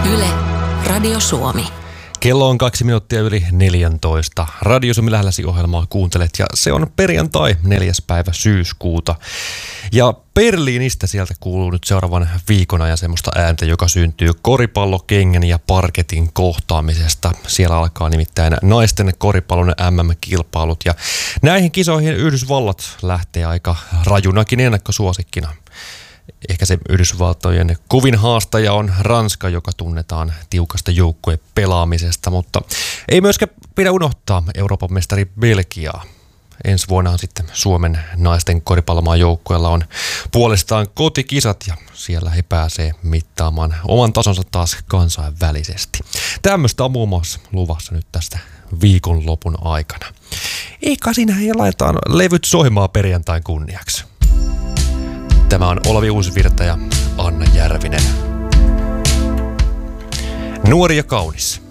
Yle, Radio Suomi. Kello on 2 minuuttia yli 14. Radio Suomi lähelläsi ohjelmaa kuuntelet ja se on perjantai 4. päivä syyskuuta. Ja Berliinistä sieltä kuuluu nyt seuraavan viikon ajan semmoista ääntä, joka syntyy koripallokengän ja parketin kohtaamisesta. Siellä alkaa nimittäin naisten koripallon MM-kilpailut ja näihin kisoihin Yhdysvallat lähtee aika rajunakin ennakkosuosikkina. Ehkä se Yhdysvaltojen kovin haastaja on Ranska, joka tunnetaan tiukasta joukkueen pelaamisesta, mutta ei myöskään pidä unohtaa Euroopan mestari Belgiaa. Ensi vuonnahan sitten Suomen naisten koripallomaan joukkueella on puolestaan kotikisat ja siellä he pääsee mittaamaan oman tasonsa taas kansainvälisesti. Tämmöistä on muun muassa luvassa nyt tästä viikonlopun aikana. Eikä siinä laitetaan levyt soimaan perjantain kunniaksi. Tämä on Olavi Uusivirta ja Anna Järvinen. Nuori ja kaunis.